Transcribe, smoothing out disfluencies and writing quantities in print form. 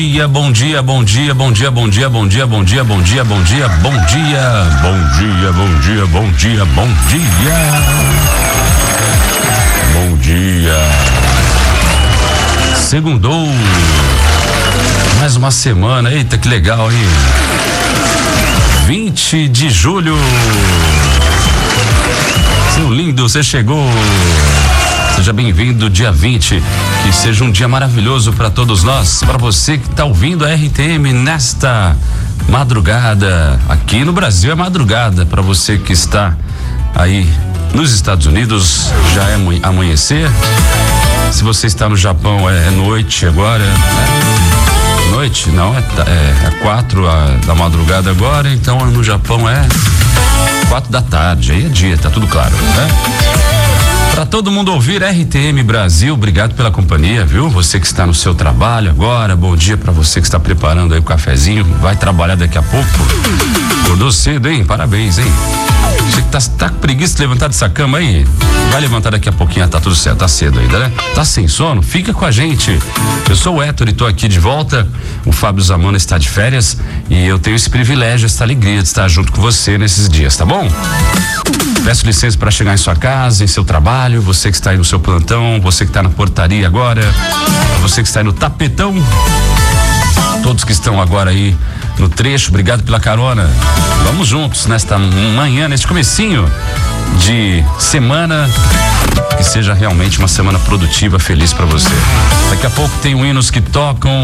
Bom dia, bom dia, bom dia, bom dia, bom dia, bom dia, bom dia, bom dia, bom dia, bom dia, bom dia, bom dia, bom dia, bom dia. Segundou. Mais uma semana, eita que legal, hein? 20 de julho. Seu lindo, você chegou. Seja bem-vindo, dia 20. Que seja um dia maravilhoso para todos nós. Para você que está ouvindo a RTM nesta madrugada. Aqui no Brasil é madrugada. Para você que está aí nos Estados Unidos, já é amanhecer. Se você está no Japão, é noite agora. Noite? Não, é 4 da madrugada agora. Então no Japão é 4 da tarde. Aí é dia, tá tudo claro, né? Para todo mundo ouvir RTM Brasil, obrigado pela companhia, viu? Você que está no seu trabalho agora, bom dia para você que está preparando aí o cafezinho, vai trabalhar daqui a pouco. Acordou cedo, hein? Parabéns, hein? Você que tá com preguiça de levantar dessa cama aí, vai levantar daqui a pouquinho, tá tudo certo, tá cedo ainda, né? Tá sem sono? Fica com a gente. Eu sou o Héctor e tô aqui de volta. O Fábio Zamona está de férias e eu tenho esse privilégio, essa alegria de estar junto com você nesses dias, tá bom? Peço licença para chegar em sua casa, em seu trabalho, você que está aí no seu plantão, você que está na portaria agora, você que está aí no tapetão, todos que estão agora aí no trecho, obrigado pela carona. Vamos juntos nesta manhã, neste comecinho de semana, que seja realmente uma semana produtiva, feliz para você. Daqui a pouco tem hinos que tocam.